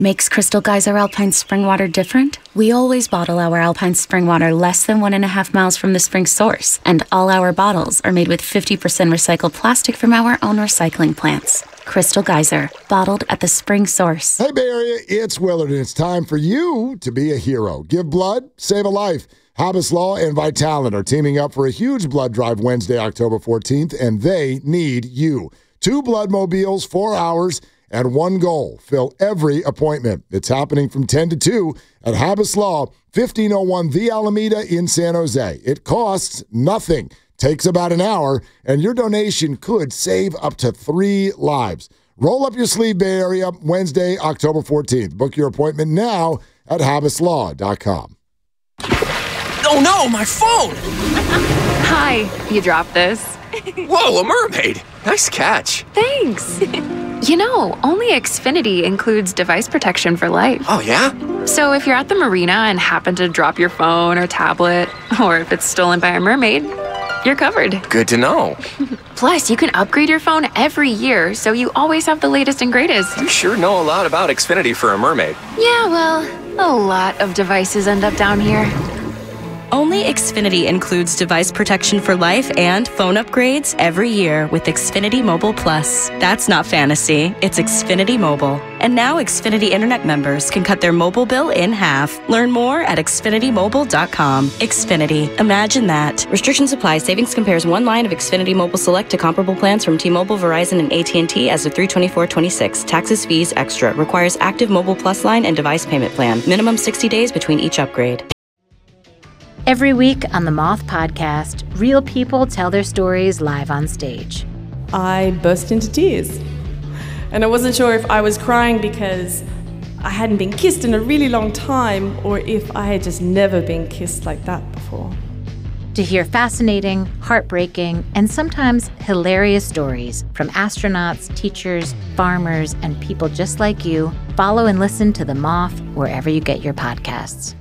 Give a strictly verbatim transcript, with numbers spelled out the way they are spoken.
Makes Crystal Geyser Alpine Spring Water different? We always bottle our Alpine Spring Water less than one and a half miles from the spring source, and all our bottles are made with fifty percent recycled plastic from our own recycling plants. Crystal Geyser, bottled at the spring source. Hey, Bay Area, it's Willard, and it's time for you to be a hero. Give blood, save a life. Habas Law and Vitalant are teaming up for a huge blood drive Wednesday, October fourteenth, and they need you. Two blood mobiles, four hours, and one goal: fill every appointment. It's happening from ten to two at Habas Law, fifteen oh one The Alameda in San Jose. It costs nothing, takes about an hour, and your donation could save up to three lives. Roll up your sleeve, Bay Area, Wednesday, October fourteenth. Book your appointment now at habas law dot com. Oh no, my phone! Hi, you dropped this. Whoa, a mermaid! Nice catch. Thanks. You know, only Xfinity includes device protection for life. Oh, yeah? So if you're at the marina and happen to drop your phone or tablet, or if it's stolen by a mermaid, you're covered. Good to know. Plus, you can upgrade your phone every year, so you always have the latest and greatest. You sure know a lot about Xfinity for a mermaid. Yeah, well, a lot of devices end up down here. Only Xfinity includes device protection for life and phone upgrades every year with Xfinity Mobile Plus. That's not fantasy, it's Xfinity Mobile. And now Xfinity Internet members can cut their mobile bill in half. Learn more at xfinity mobile dot com. Xfinity. Imagine that. Restrictions apply. Savings compares one line of Xfinity Mobile Select to comparable plans from T-Mobile, Verizon, and A T and T as of three twenty-four twenty-six. Taxes, fees, extra. Requires active Mobile Plus line and device payment plan. Minimum sixty days between each upgrade. Every week on the Moth Podcast, real people tell their stories live on stage. I burst into tears. And I wasn't sure if I was crying because I hadn't been kissed in a really long time or if I had just never been kissed like that before. To hear fascinating, heartbreaking, and sometimes hilarious stories from astronauts, teachers, farmers, and people just like you, follow and listen to The Moth wherever you get your podcasts.